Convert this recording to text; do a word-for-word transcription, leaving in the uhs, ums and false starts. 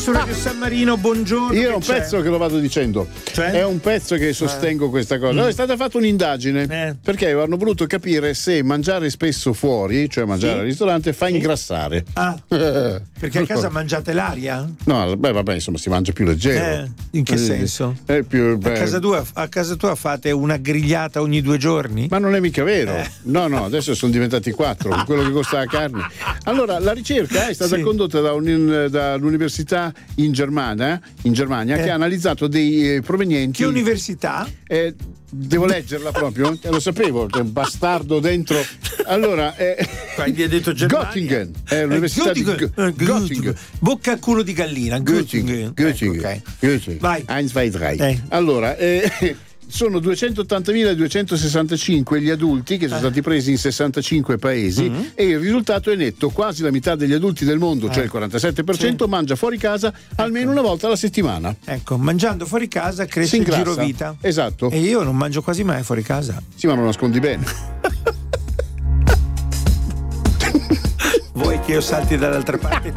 su Radio San Marino, buongiorno. Io è un c'è? pezzo che lo vado dicendo, Cioè? è un pezzo che sostengo eh. questa cosa. Mm. È stata fatta un'indagine eh. perché hanno voluto capire se mangiare spesso fuori, cioè mangiare sì. al ristorante, fa sì. ingrassare. Ah, perché a casa mangiate l'aria? No, beh, vabbè, insomma, si mangia più leggero. Eh, in che eh, senso? È più, a, casa tua, a casa tua fate una grigliata ogni due giorni? Ma non è mica vero. Eh. No, no, adesso sono diventati quattro con quello che costa la carne. Allora, la ricerca è stata sì. condotta da un, dall'università in Germania, in Germania eh. che ha analizzato dei eh, provenienti. Che università? Eh, devo leggerla proprio? Eh, lo sapevo, c'è un bastardo dentro. Allora, eh, hai detto Germania. Göttingen, è l'università eh, Göttingen. di Göttingen. Bocca al culo di gallina. Göttingen. Göttingen. Ecco, okay. Göttingen. Vai. uno, due, tre. Eh. Allora, eh, sono duecentottantamila duecentosessantacinque gli adulti che sono eh. stati presi in sessantacinque paesi mm-hmm. e il risultato è netto: quasi la metà degli adulti del mondo, eh. cioè il quarantasette per cento, sì. mangia fuori casa ecco. almeno una volta alla settimana. Ecco, mangiando fuori casa cresce il giro vita. Esatto. E io non mangio quasi mai fuori casa. Sì, ma lo nascondi bene. Vuoi che io salti dall'altra parte e